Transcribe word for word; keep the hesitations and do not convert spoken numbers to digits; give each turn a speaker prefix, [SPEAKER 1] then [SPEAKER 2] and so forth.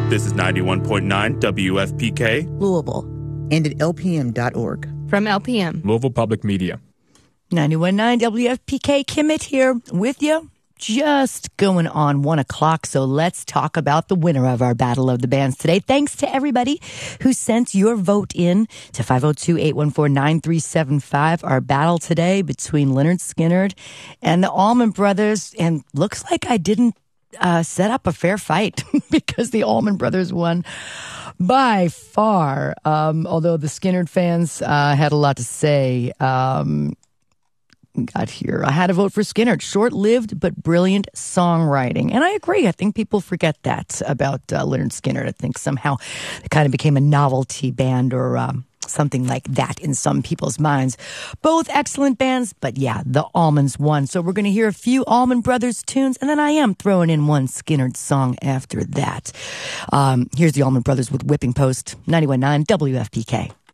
[SPEAKER 1] This is ninety-one point nine W F P K,
[SPEAKER 2] Louisville, and at L P M dot org.
[SPEAKER 3] From L P M,
[SPEAKER 4] Louisville Public Media.
[SPEAKER 5] ninety-one point nine W F P K, Kimmett here with you. Just going on one o'clock, so let's talk about the winner of our Battle of the Bands today. Thanks to everybody who sent your vote in to five oh two, eight one four, nine three seven five. Our battle today between Lynyrd Skynyrd and the Allman Brothers, and looks like I didn't uh, set up a fair fight because the Allman Brothers won by far. Um, although the Skynyrd fans uh, had a lot to say. Um, got here. I had to vote for Skynyrd. Short-lived but brilliant songwriting. And I agree. I think people forget that about uh, Lynyrd Skynyrd. I think somehow it kind of became a novelty band or um, something like that in some people's minds. Both excellent bands, but yeah, the Allmans won. So we're going to hear a few Allman Brothers tunes, and then I am throwing in one Skynyrd song after that. Um, here's the Allman Brothers with Whipping Post, ninety-one point nine W F P K.